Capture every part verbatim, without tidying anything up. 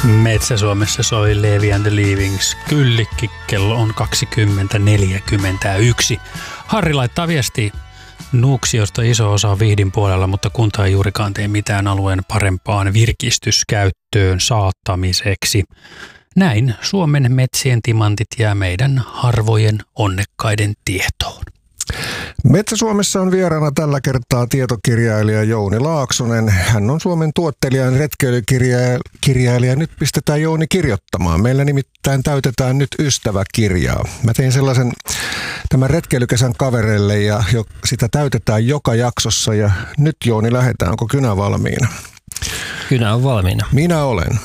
Metsä-Suomessa soi Levi and the Leavings. Kyllikki, kello on kaksikymmentä neljäkymmentäyksi. Harri laittaa viestiä. Nuuksiosta iso osa on Vihdin puolella, mutta kunta ei juurikaan tee mitään alueen parempaan virkistyskäyttöön saattamiseksi. Näin Suomen metsien timantit jää meidän harvojen onnekkaiden tietoon. Metsä-Suomessa on vieraana tällä kertaa tietokirjailija Jouni Laaksonen. Hän on Suomen tuottelijan retkeilykirjailija. Nyt pistetään Jouni kirjoittamaan. Meillä nimittäin täytetään nyt ystäväkirjaa. Mä tein sellaisen tämän retkeilykesän kavereille ja jo, sitä täytetään joka jaksossa. Ja nyt Jouni lähdetään. Onko kynä valmiina? Kynä on valmiina. Minä olen.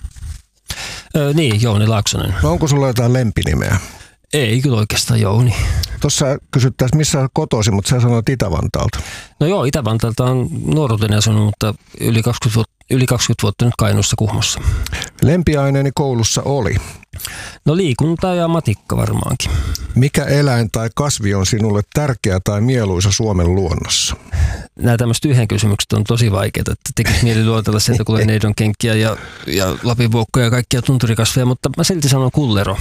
Öö, niin, Jouni Laaksonen. No onko sulla jotain lempinimeä? Ei kyllä oikeastaan Jouni. Tuossa kysyttäisiin, missä olet kotoisin, mutta sä sanoit Itä-Vantaalta. No joo, Itä-Vantaalta on nuoruuteni asunut, mutta yli kaksikymmentä vuotta, yli kaksikymmentä vuotta nyt Kainuussa Kuhmossa. Lempiaineeni koulussa oli? No liikunta ja matikka varmaankin. Mikä eläin tai kasvi on sinulle tärkeä tai mieluisa Suomen luonnossa? Nämä tämmöiset yhden kysymykset on tosi vaikeita, että tekisi mieli luotella sieltä, kun neidon kenkiä ja, ja lapivuokkoja ja kaikkia tunturikasveja, mutta mä silti sanon kullero.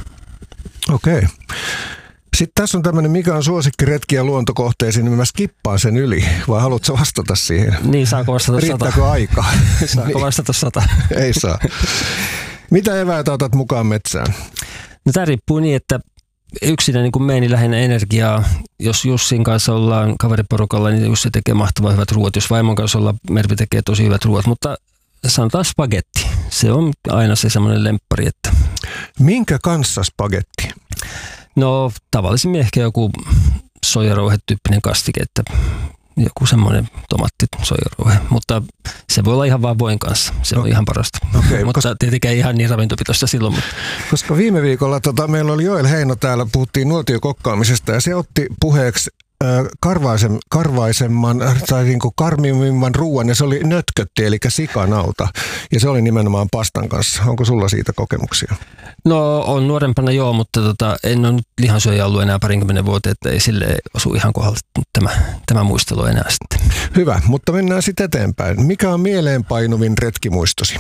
Okei. Sitten tässä on tämmöinen, mikä on suosikki retki- ja luontokohteisiin, niin mä skippaan sen yli. Vai haluatko vastata siihen? Niin, saako vastata sata? Riittääkö aikaa? Saako niin. vastata sata? Ei saa. Mitä eväitä otat mukaan metsään? No tämä riippuu niin, että yksinä niin kun meini lähinnä energiaa. Jos Jussin kanssa ollaan kaveriporukalla, niin Jussi tekee mahtavan hyvät ruoat. Jos vaimon kanssa ollaan, Mervi tekee tosi hyvät ruoat. Mutta sanotaan spagetti. Se on aina se semmoinen lemppari. Että minkä kanssa spagetti? No tavallisimmin ehkä joku soijarouhe-tyyppinen kastike, että joku semmoinen tomaatti soijarouhe, mutta se voi olla ihan vaan voin kanssa, se no. on ihan parasta. Okay, mutta koska, tietenkään ihan niin ravintopitoista silloin. Mutta. Koska viime viikolla tota, meillä oli Joel Heino täällä, puhuttiin nuotiokokkaamisesta ja se otti puheeksi Karvaisen, karvaisemman tai niin kuin karmimman ruuan ja se oli nötkötti eli sikanauta ja se oli nimenomaan pastan kanssa. Onko sulla siitä kokemuksia? No on nuorempana joo, mutta tota, en ole nyt lihansyöjä ollut enää parinkymmenen vuoteen, että ei sille osu ihan kohdalle tämä, tämä muistelu enää sitten. Hyvä, mutta mennään sitten eteenpäin. Mikä on mieleenpainuvin retkimuistosi?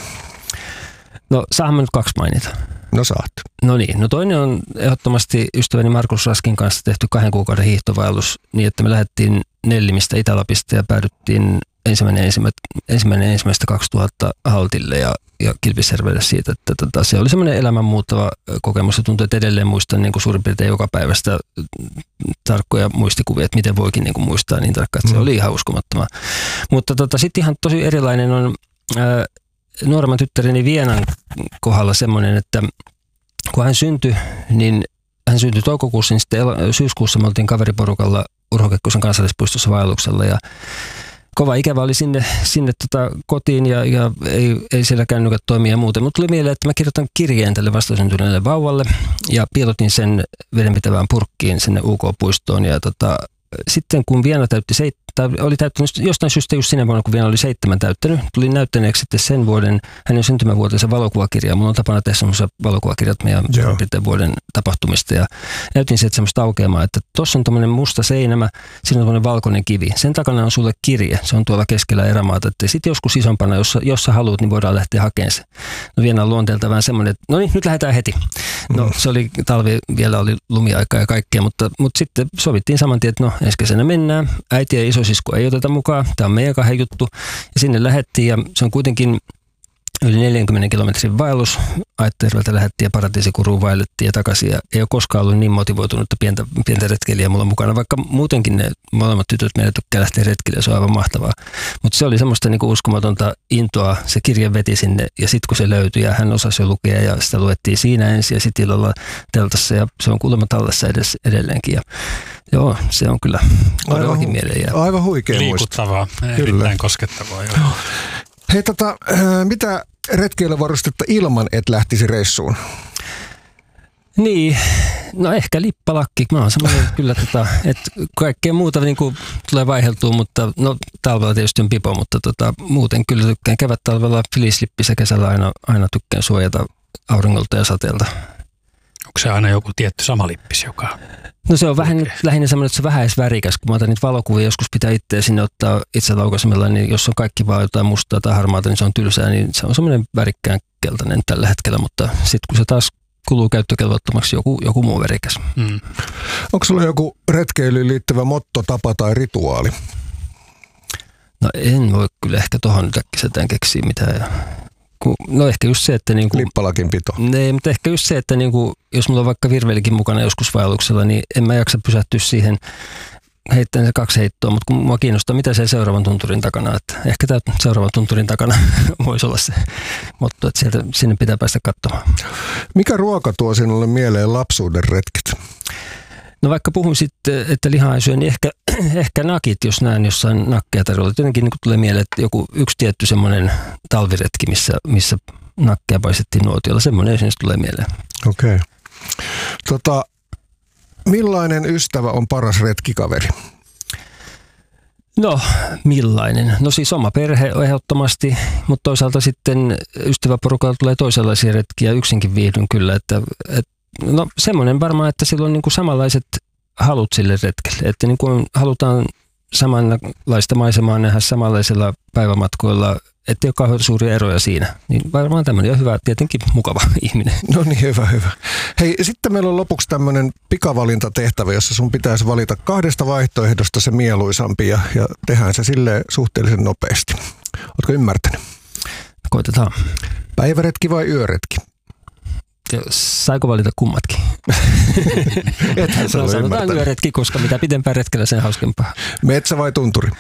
No saahan nyt kaksi mainita. No saat. No niin, no toinen on ehdottomasti ystäväni Markus Raskin kanssa tehty kahden kuukauden hiihtovaellus niin, että me lähdettiin Nellimistä Itä-Lapista ja päädyttiin ensimmäinen, ensimmäistä, ensimmäinen ensimmäistä kaksituhatta Haltille ja, ja Kilpisjärvelle siitä, että tota, se oli semmoinen elämänmuuttava kokemus ja tuntuu, että edelleen muistan niin kuin suurin piirtein joka päivästä tarkkoja muistikuvia, että miten voikin niin kuin muistaa niin tarkkaan, että se mm. oli ihan uskomattomaa. Mutta tota, sitten ihan tosi erilainen on ää, nuoremman tyttäreni Vienan kohdalla semmoinen, että kun hän syntyi, niin hän syntyi toukokuussa, niin sitten syyskuussa me oltiin kaveriporukalla Urho Kekkosen kansallispuistossa vaelluksella ja kova ikävä oli sinne, sinne tota kotiin ja, ja ei, ei siellä kännykät toimia ja muuten. Mutta tuli mieleen, että mä kirjoitan kirjeen tälle vastasyntyneelle vauvalle ja piilotin sen vedenpitävään purkkiin sinne U K-puistoon ja tota, sitten kun Viena täytti seitsemän, tai oli täyttänyt jostain syystä just sinä vuonna, kun Viena oli seitsemän täyttänyt, tuli näyttäneeksi sitten sen vuoden, hänen syntymävuotensa valokuvakirjaa. Mulla on tapana tehdä semmoisia valokuvakirjat meidän vuoden tapahtumista ja näytin sieltä semmoista aukeamaa, että tuossa on tommoinen musta seinämä, siinä on tommoinen valkoinen kivi. Sen takana on sulle kirje, se on tuolla keskellä erämaata, että sitten joskus isompana, jos, jos sä haluat, niin voidaan lähteä hakemaan se. No Viena on luonteelta vähän semmoinen, että no niin, nyt lähdetään heti. No se oli talvi, vielä oli lumiaika ja kaikkea, mutta, mutta sitten sovittiin saman tien, että no ensi kesänä mennään, äiti ja isosisko ei oteta mukaan, tämä on meidän kahden juttu. Ja sinne lähdettiin ja se on kuitenkin yli neljänkymmenen kilometrin vaellus. Aittajärveltä lähdettiin ja Paratiisikuruun vaellettiin ja takaisin. Ja ei ole koskaan ollut niin motivoitunutta pientä, pientä retkeilijää mulla mukana, vaikka muutenkin ne molemmat tytöt meidän tykkää lähteä retkille, se on aivan mahtavaa. Mutta se oli semmoista niinku uskomatonta intoa, se kirja veti sinne ja sitten kun se löytyi ja hän osasi jo lukea ja sitä luettiin siinä ensin ja sitten illalla teltassa ja se on kuulemma tallessa edes, edelleenkin. Ja joo, se on kyllä todellakin mieleen jäävä. Aivan huikea liikuttavaa, erittäin koskettavaa. Joo. Hei, tota, mitä retkeilyvarustetta ilman et lähtisi reissuun? Niin, no ehkä lippalakki. Mä oon semmoinen kyllä, tota, että kaikkea muuta niin kuin tulee vaiheltua, mutta no talvella tietysti on pipo, mutta tota, muuten kyllä tykkään kevät-talvella fleece-lippissä, kesällä aina, aina tykkään suojata auringolta ja sateelta. Onko se aina joku tietty sama lippis, joka... No se on vähän okay. lähinnä semmoinen, että se vähäisvärikäs. Kun mä otan niitä valokuvia, joskus pitää itseä sinne ottaa itse laukaisemella, niin jos on kaikki vaan jotain mustaa tai harmaata, niin se on tylsää, niin se on semmoinen värikkään keltainen tällä hetkellä. Mutta sitten kun se taas kuluu käyttökelvottomaksi, joku, joku muu värikäs. Mm. Onko sulla joku retkeilyyn liittyvä motto, tapa tai rituaali? No en voi kyllä ehkä tohon nyt äkkiseltään keksiä mitään. No ehkä just se, että... Niinku, Lippalakin pito. Ne, mutta ehkä just se, että niinku, jos mulla on vaikka virvelikin mukana joskus vaelluksella, niin en mä jaksa pysähtyä siihen heittäen se kaksi heittoa, mutta kun mua kiinnostaa, mitä se seuraavan tunturin takana, että ehkä tämä seuraavan tunturin takana voisi olla se motto, että sieltä, sinne pitää päästä katsomaan. Mikä ruoka tuo sinulle mieleen lapsuuden retket? No vaikka puhun sitten, että lihaa ei syö, niin ehkä, ehkä nakit, jos näen jossain nakkeja tarjolla. Jotenkin niin tulee mieleen, että joku yksi tietty semmoinen talviretki, missä, missä nakkeja paistettiin nuotiolla, semmoinen esimerkiksi tulee mieleen. Okei. Okay. Tota, millainen ystävä on paras retkikaveri? No, millainen? No siis oma perhe ehdottomasti, mutta toisaalta sitten ystäväporukalla tulee toisenlaisia retkiä, yksinkin viihdyn kyllä, että, että no semmoinen varmaan, että sillä on niin kuin samanlaiset halut sille retkelle, että niin kuin halutaan samanlaista maisemaa nähdä samanlaisilla päivämatkoilla, ettei ole kauhean suuria eroja siinä. Niin varmaan tämmöinen on hyvä, tietenkin mukava ihminen. No niin, hyvä, hyvä. Hei, sitten meillä on lopuksi tämmöinen pikavalintatehtävä, jossa sun pitäisi valita kahdesta vaihtoehdosta se mieluisampi ja, ja tehdään se silleen suhteellisen nopeasti. Ootko ymmärtänyt? Koitetaan. Päiväretki vai yöretki? Saiko valita kummatkin? Ethän sä no, ole sanotaan ymmärtänyt. yöretki, koska mitä pitempään retkellä, sen hauskempaa. Metsä vai tunturi?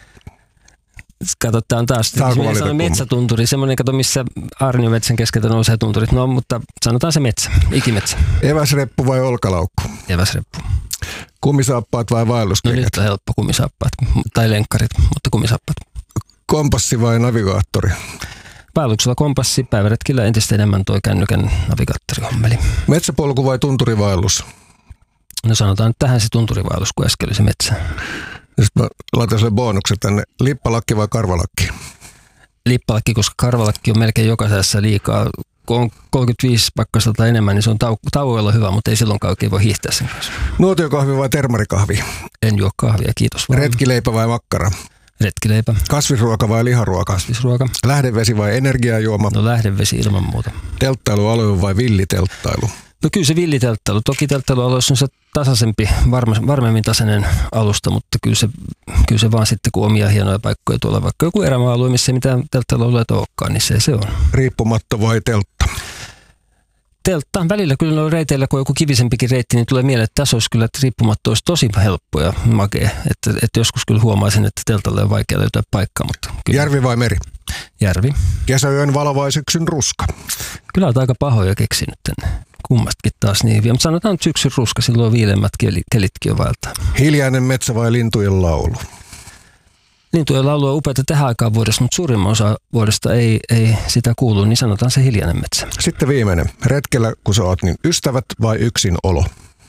Kato, tämä on taas metsätunturi, semmoinen, kato, missä aarniometsän keskeltä nousee tunturit. No, mutta sanotaan se metsä, ikimetsä. Eväsreppu vai olkalaukku? Eväsreppu. Kumisaappaat vai No vaelluskengät? nyt on helppo kumisaappaat, tai lenkkarit, mutta kumisaappaat. Kompassi vai navigaattori? Vaelluksella kompassi, päiväretkillä entistä enemmän toi kännykän navigaattorihommeli. Metsäpolku vai tunturivaellus? No sanotaan nyt tähän se tunturivaellus, kun äsken oli se metsä. Sitten mä laitan sille bonuksen tänne. Lippalakki vai karvalakki? Lippalakki, koska karvalakki on melkein jokaisessa liikaa. Kun on kolmekymmentäviisi pakkasta tai enemmän, niin se on tau- tauoilla hyvä, mutta ei silloinkaan oikein voi hiihtää sen kanssa. Nuotiokahvi vai termarikahvi? En juo kahvia, kiitos vaan. Retkileipä vai makkara? Retkileipä. Kasvisruoka vai liharuoka? Kasvisruoka. Lähdevesi vai energiajuoma? No lähdevesi ilman muuta. Telttailualue vai villitelttailu? No kyllä se villitelttailu. Toki telttailualueessa on se tasaisempi, varma, varmemmin tasainen alusta, mutta kyllä se, kyllä se vaan sitten, kun omia hienoja paikkoja tuolla, vaikka joku erämaa-alue, missä ei mitään telttailualueet olekaan, niin se, se on. Riippumatto vai teltta? Telttaan välillä kyllä noilla reiteillä, kun on joku kivisempikin reitti, niin tulee mieleen, että tässä olisi kyllä, että riippumatto olisi tosi helppo ja makea. Että, että joskus kyllä huomaisin, että teltalle on vaikea löytää paikkaa, mutta kyllä. Järvi vai meri? Järvi. Kesäyön valo vai syksyn ruska? Kyllä olet aika pahoja keksinyt tänne. Kummastakin taas niin hyviä, mutta sanotaan nyt syksyn ruska, silloin viileämmät kelitkin on vaeltaa. Hiljainen metsä vai lintujen laulu? Lintujen laulu on upeata tähän aikaan vuodesta, mutta suurimman osa vuodesta ei, ei sitä kuulu, niin sanotaan se hiljainen metsä. Sitten viimeinen. Retkellä, kun sä oot, niin ystävät vai yksin olo?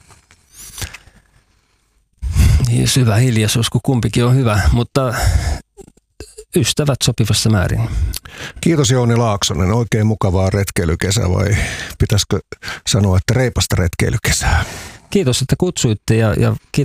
Niin syvä hiljaisuus, kun kumpikin on hyvä, mutta ystävät sopivassa määrin. Kiitos Jouni Laaksonen. Oikein mukavaa retkeilykesää vai pitäisikö sanoa, että reipasta retkeilykesää? Kiitos, että kutsuitte ja, ja kiitos.